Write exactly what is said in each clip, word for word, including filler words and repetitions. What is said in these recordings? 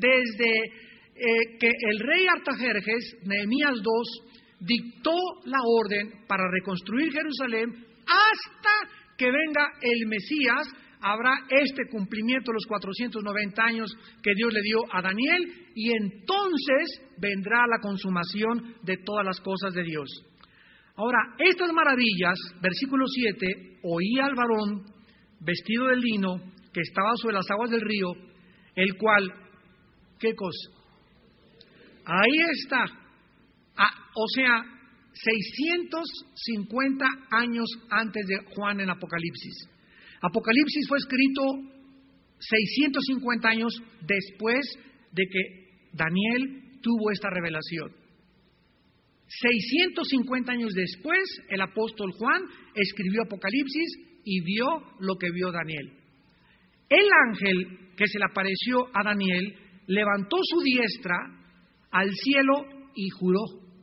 desde eh, que el rey Artajerjes, Nehemías dos, dictó la orden para reconstruir Jerusalén hasta que venga el Mesías, habrá este cumplimiento de los cuatrocientos noventa años que Dios le dio a Daniel, y entonces vendrá la consumación de todas las cosas de Dios. Ahora, estas maravillas, versículo siete, oía al varón vestido de lino que estaba sobre las aguas del río, el cual, ¿qué cosa? Ahí está, ah, o sea, seiscientos cincuenta años antes de Juan en Apocalipsis. Apocalipsis fue escrito seiscientos cincuenta años después de que Daniel tuvo esta revelación. seiscientos cincuenta años después, el apóstol Juan escribió Apocalipsis y vio lo que vio Daniel. El ángel que se le apareció a Daniel levantó su diestra al cielo y juró.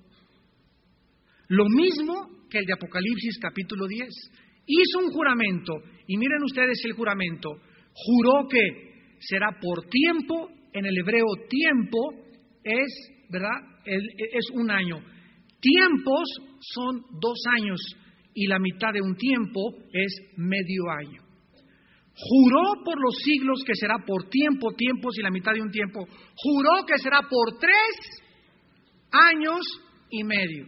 Lo mismo que el de Apocalipsis capítulo diez. Hizo un juramento, y miren ustedes el juramento. Juró que será por tiempo, en el hebreo tiempo es, ¿verdad? El, es un año. Tiempos son dos años, y la mitad de un tiempo es medio año. Juró por los siglos que será por tiempo, tiempos y la mitad de un tiempo. Juró que será por tres años y medio.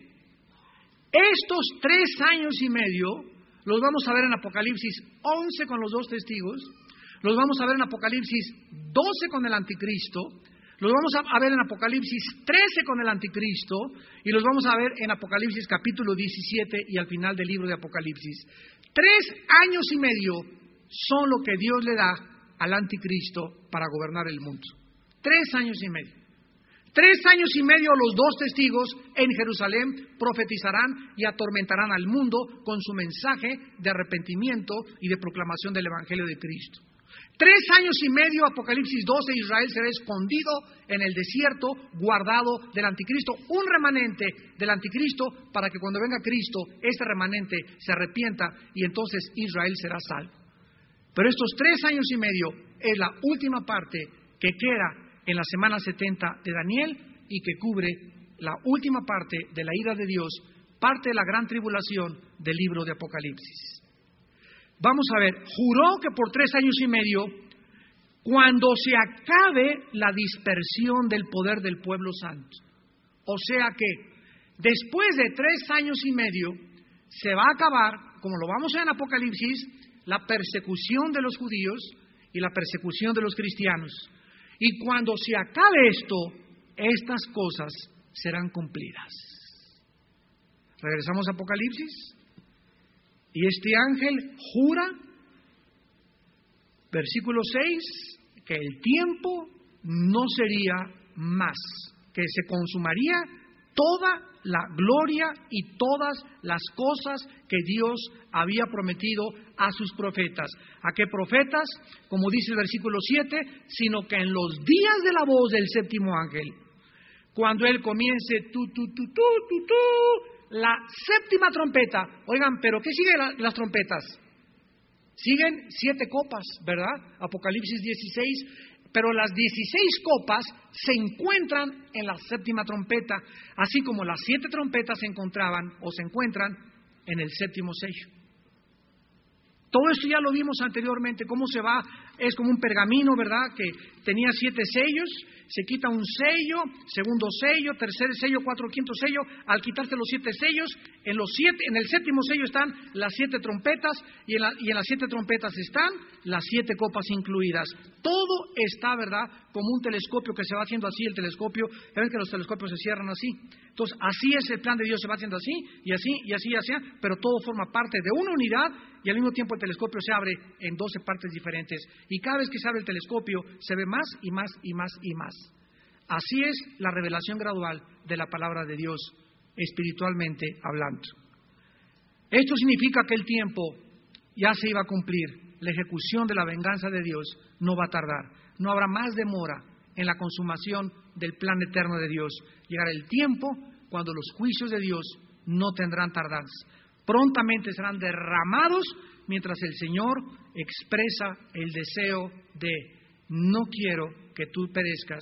Estos tres años y medio los vamos a ver en Apocalipsis once con los dos testigos, los vamos a ver en Apocalipsis doce con el anticristo, los vamos a ver en Apocalipsis trece con el anticristo, y los vamos a ver en Apocalipsis capítulo diecisiete y al final del libro de Apocalipsis. Tres años y medio son lo que Dios le da al anticristo para gobernar el mundo. Tres años y medio. Tres años y medio los dos testigos en Jerusalén profetizarán y atormentarán al mundo con su mensaje de arrepentimiento y de proclamación del Evangelio de Cristo. Tres años y medio, Apocalipsis doce, Israel será escondido en el desierto, guardado del anticristo, un remanente del anticristo, para que cuando venga Cristo, este remanente se arrepienta y entonces Israel será salvo. Pero estos tres años y medio es la última parte que queda en la semana setenta de Daniel y que cubre la última parte de la ira de Dios, parte de la gran tribulación del libro de Apocalipsis. Vamos a ver, juró que por tres años y medio, cuando se acabe la dispersión del poder del pueblo santo, o sea que después de tres años y medio se va a acabar, como lo vamos a ver en Apocalipsis, la persecución de los judíos y la persecución de los cristianos. Y cuando se acabe esto, estas cosas serán cumplidas. Regresamos a Apocalipsis. Y este ángel jura, versículo seis, que el tiempo no sería más, que se consumaría toda la gloria y todas las cosas que Dios había prometido a sus profetas. ¿A qué profetas? Como dice el versículo siete, sino que en los días de la voz del séptimo ángel, cuando él comience tu, tu, tu, tu, tu, tu, la séptima trompeta. Oigan, ¿pero qué siguen la, las trompetas? Siguen siete copas, ¿verdad? Apocalipsis dieciséis. Pero las dieciséis copas se encuentran en la séptima trompeta, así como las siete trompetas se encontraban o se encuentran en el séptimo sello. Todo esto ya lo vimos anteriormente, cómo se va, es como un pergamino, ¿verdad?, que tenía siete sellos, se quita un sello, segundo sello, tercer sello, cuatro, quinto sello. Al quitarse los siete sellos, en los siete, en el séptimo sello están las siete trompetas, y en, la, y en las siete trompetas están las siete copas incluidas. Todo está, ¿verdad?, como un telescopio que se va haciendo así, el telescopio, ya ven que los telescopios se cierran así. Entonces, así es el plan de Dios, se va haciendo así, y así, y así, y así, pero todo forma parte de una unidad, y al mismo tiempo el telescopio se abre en doce partes diferentes. Y cada vez que se abre el telescopio, se ve más y más y más y más. Así es la revelación gradual de la palabra de Dios, espiritualmente hablando. Esto significa que el tiempo ya se iba a cumplir. La ejecución de la venganza de Dios no va a tardar. No habrá más demora en la consumación del plan eterno de Dios. Llegará el tiempo cuando los juicios de Dios no tendrán tardanza. Prontamente serán derramados mientras el Señor expresa el deseo de: no quiero que tú perezcas,